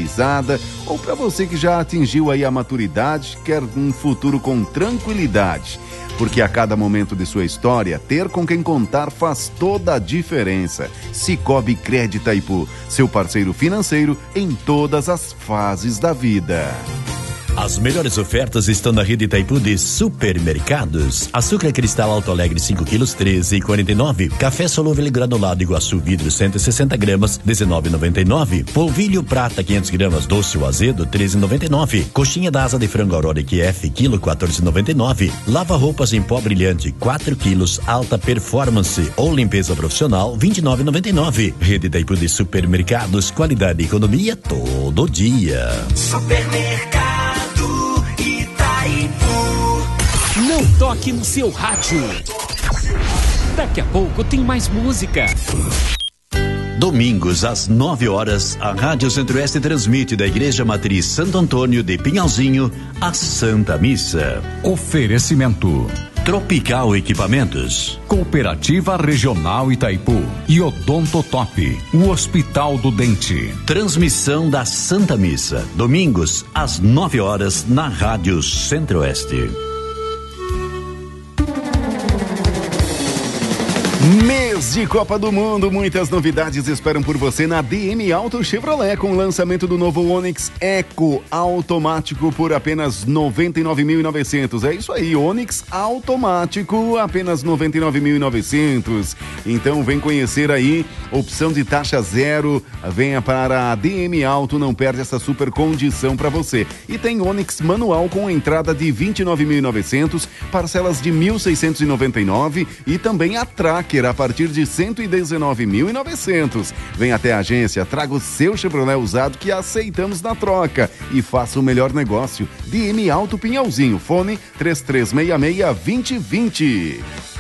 especializada, ou para você que já atingiu aí a maturidade, quer um futuro com tranquilidade. Porque a cada momento de sua história, ter com quem contar faz toda a diferença. Cicobi Crédito Itaipu, seu parceiro financeiro em todas as fases da vida. As melhores ofertas estão na rede Itaipu de supermercados. Açúcar cristal Alto Alegre 5 quilos, 13,49. Café solúvel granulado Iguaçu vidro 160 gramas, 19,99. Polvilho prata 500 gramas doce ou azedo, 13,99. Coxinha da asa de frango Aurora QF, quilo 14,99. Lava roupas em pó brilhante 4 quilos, alta performance ou limpeza profissional, 29,99. Rede Itaipu de supermercados, qualidade e economia todo dia. Supermercado Não toque no seu rádio. Daqui a pouco tem mais música. Domingos, às 9 horas, a Rádio Centro-Oeste transmite da Igreja Matriz Santo Antônio de Pinhalzinho a Santa Missa. Oferecimento: Tropical Equipamentos, Cooperativa Regional Itaipu e Odontotop, o Hospital do Dente. Transmissão da Santa Missa, domingos, às 9 horas, na Rádio Centro-Oeste. Mês de Copa do Mundo, muitas novidades esperam por você na DM Auto Chevrolet, com o lançamento do novo Onix Eco automático por apenas 99.900. É isso aí, Onix automático, apenas 99.900. Então vem conhecer aí, opção de taxa zero, venha para a DM Auto, não perde essa super condição para você. E tem Onix manual com entrada de 29.900, parcelas de 1.699 e também a Tracker a partir de 119.900. Vem até a agência, traga o seu Chevrolet usado que aceitamos na troca e faça o melhor negócio. DM Auto Pinhalzinho, fone 3366-2020.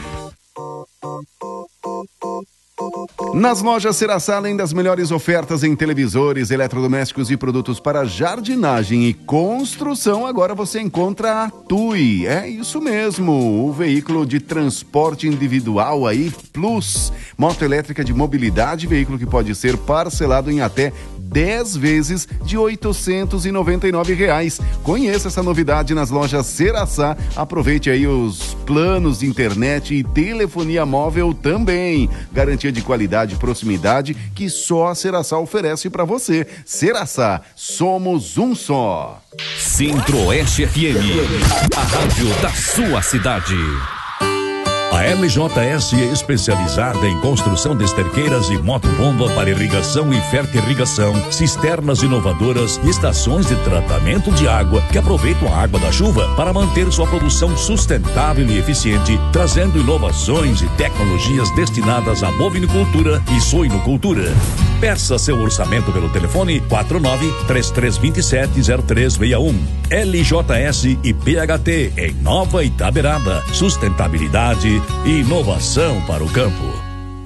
Nas lojas Ceraçá, além das melhores ofertas em televisores, eletrodomésticos e produtos para jardinagem e construção, agora você encontra a TUI. É isso mesmo, o veículo de transporte individual aí, Plus, moto elétrica de mobilidade, veículo que pode ser parcelado em até 10 vezes de R$ 899. Conheça essa novidade nas lojas Ceraçá. Aproveite aí os planos de internet e telefonia móvel também. Garantia de qualidade e proximidade que só a Ceraçá oferece para você. Ceraçá, somos um só. Centro-Oeste FM, a rádio da sua cidade. A LJS é especializada em construção de esterqueiras e motobomba para irrigação e fertirrigação, cisternas inovadoras e estações de tratamento de água que aproveitam a água da chuva para manter sua produção sustentável e eficiente, trazendo inovações e tecnologias destinadas à bovinicultura e suinocultura. Peça seu orçamento pelo telefone 49-3327-0361. LJS e PHT em Nova Itaberaba. Sustentabilidade e inovação para o campo.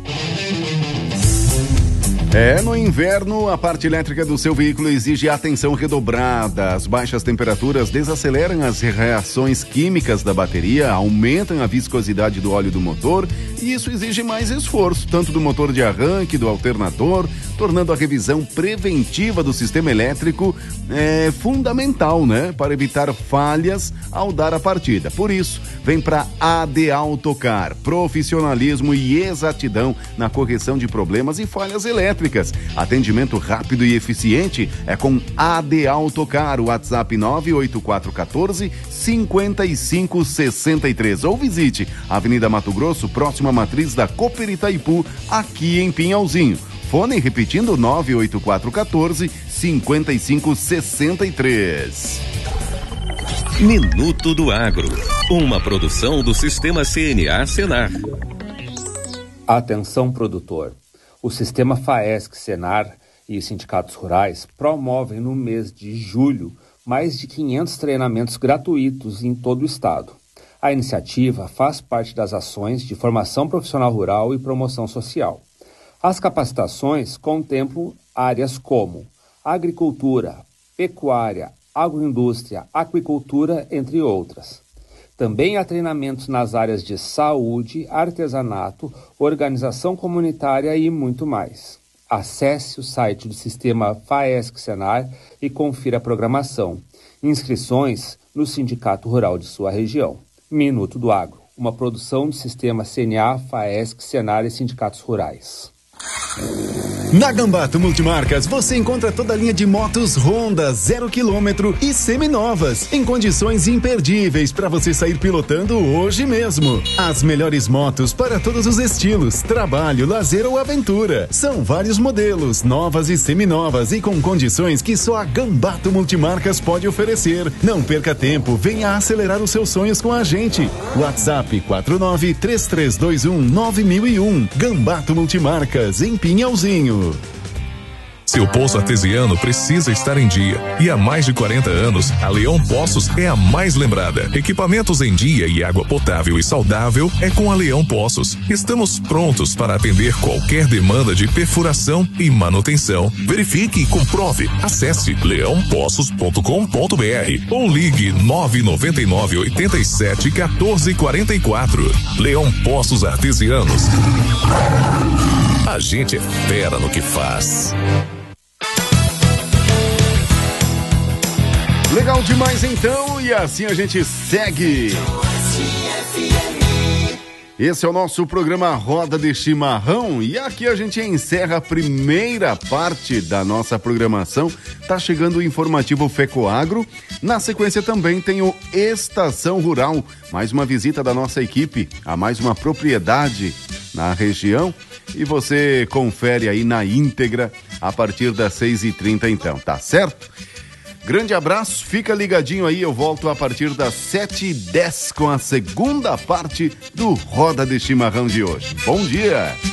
No inverno, a parte elétrica do seu veículo exige atenção redobrada. As baixas temperaturas desaceleram as reações químicas da bateria, aumentam a viscosidade do óleo do motor e isso exige mais esforço, tanto do motor de arranque, do alternador, tornando a revisão preventiva do sistema elétrico fundamental, né? Para evitar falhas ao dar a partida. Por isso, vem para AD Autocar, profissionalismo e exatidão na correção de problemas e falhas elétricas. Atendimento rápido e eficiente é com AD Autocar, WhatsApp 98414-5563 ou visite Avenida Mato Grosso, próxima à matriz da Cooper Itaipu, aqui em Pinhalzinho. Fone repetindo 98414-5563. Minuto do Agro, uma produção do Sistema CNA Senar. Atenção, produtor. O Sistema FAESC-Senar e os sindicatos rurais promovem no mês de julho mais de 500 treinamentos gratuitos em todo o estado. A iniciativa faz parte das ações de formação profissional rural e promoção social. As capacitações contemplam áreas como agricultura, pecuária, agroindústria, aquicultura, entre outras. Também há treinamentos nas áreas de saúde, artesanato, organização comunitária e muito mais. Acesse o site do Sistema FAESC-Senar e confira a programação. Inscrições no Sindicato Rural de sua região. Minuto do Agro, uma produção do Sistema CNA, FAESC, Senar e Sindicatos Rurais. Na Gambato Multimarcas você encontra toda a linha de motos Honda 0 km e seminovas em condições imperdíveis para você sair pilotando hoje mesmo. As melhores motos para todos os estilos, trabalho, lazer ou aventura. São vários modelos, novas e seminovas e com condições que só a Gambato Multimarcas pode oferecer. Não perca tempo, venha acelerar os seus sonhos com a gente. WhatsApp 4933219001. Gambato Multimarcas em Pinhalzinho. Seu poço artesiano precisa estar em dia. E há mais de 40 anos, a Leão Poços é a mais lembrada. Equipamentos em dia e água potável e saudável é com a Leão Poços. Estamos prontos para atender qualquer demanda de perfuração e manutenção. Verifique e comprove. Acesse leãopoços.com.br ou ligue 999 87 14 44. Leão Poços Artesianos. A gente é fera no que faz. Legal demais então, e assim a gente segue. Esse é o nosso programa Roda de Chimarrão e aqui a gente encerra a primeira parte da nossa programação. Tá chegando o informativo FECOAGRO. Na sequência também tem o Estação Rural, mais uma visita da nossa equipe a mais uma propriedade na região. E você confere aí na íntegra a partir das 6h30 então, tá certo? Grande abraço, fica ligadinho aí, eu volto a partir das 7h10 com a segunda parte do Roda de Chimarrão de hoje. Bom dia!